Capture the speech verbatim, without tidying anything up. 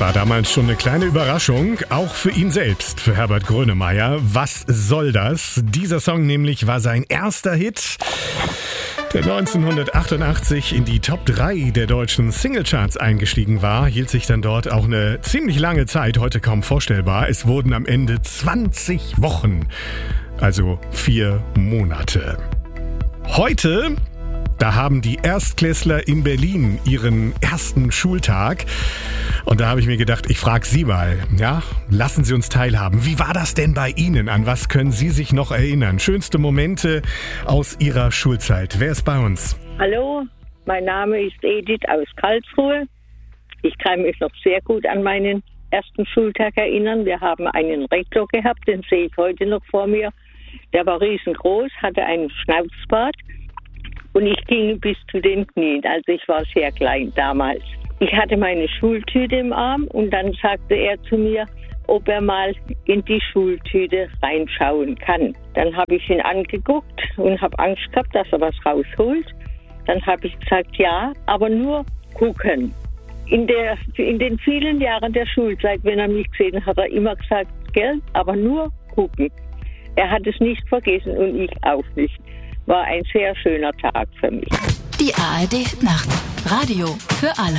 War damals schon eine kleine Überraschung, auch für ihn selbst, für Herbert Grönemeyer. Was soll das? Dieser Song nämlich war sein erster Hit, der neunzehnhundertachtundachtzig in die Top drei der deutschen Singlecharts eingestiegen war, hielt sich dann dort auch eine ziemlich lange Zeit, heute kaum vorstellbar. Es wurden am Ende zwanzig Wochen, also vier Monate. Heute, da haben die Erstklässler in Berlin ihren ersten Schultag. Und da habe ich mir gedacht, ich frage Sie mal, ja, lassen Sie uns teilhaben. Wie war das denn bei Ihnen? An was können Sie sich noch erinnern? Schönste Momente aus Ihrer Schulzeit. Wer ist bei uns? Hallo, mein Name ist Edith aus Karlsruhe. Ich kann mich noch sehr gut an meinen ersten Schultag erinnern. Wir haben einen Rektor gehabt, den sehe ich heute noch vor mir. Der war riesengroß, hatte einen Schnauzbart und ich ging bis zu den Knien. Also ich war sehr klein damals. Ich hatte meine Schultüte im Arm und dann sagte er zu mir, ob er mal in die Schultüte reinschauen kann. Dann habe ich ihn angeguckt und habe Angst gehabt, dass er was rausholt. Dann habe ich gesagt, ja, aber nur gucken. In, der, in den vielen Jahren der Schulzeit, wenn er mich gesehen hat, hat er immer gesagt, gell, aber nur gucken. Er hat es nicht vergessen und ich auch nicht. War ein sehr schöner Tag für mich. Die A R D Nacht. Radio für alle.